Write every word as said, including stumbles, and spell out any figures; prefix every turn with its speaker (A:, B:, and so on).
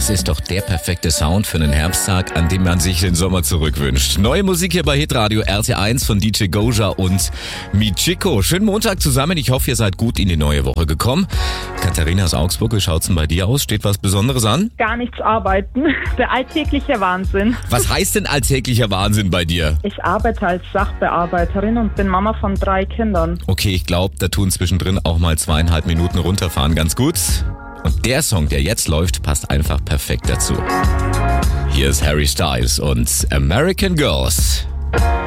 A: Das ist doch der perfekte Sound für einen Herbsttag, an dem man sich den Sommer zurückwünscht. Neue Musik hier bei Hitradio R T eins von D J Goja und Michiko. Schönen Montag zusammen. Ich hoffe, ihr seid gut in die neue Woche gekommen. Katharina aus Augsburg, wie schaut's denn bei dir aus? Steht was Besonderes an?
B: Gar nichts arbeiten. Der alltägliche Wahnsinn.
A: Was heißt denn alltäglicher Wahnsinn bei dir?
B: Ich arbeite als Sachbearbeiterin und bin Mama von drei Kindern.
A: Okay, ich glaube, da tun zwischendrin auch mal zweieinhalb Minuten runterfahren ganz gut. Und der Song, der jetzt läuft, passt einfach perfekt dazu. Hier ist Harry Styles und American Girls.